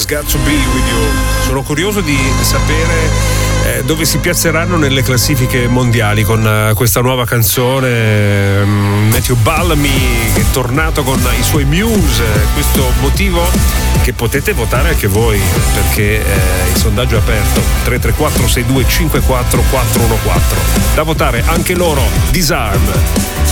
Got to Be With You. Sono curioso di sapere dove si piazzeranno nelle classifiche mondiali con questa nuova canzone. Matthew Bellamy che è tornato con i suoi Muse, questo motivo che potete votare anche voi, perché il sondaggio è aperto. 334 62 54 414, da votare anche loro. Disarm.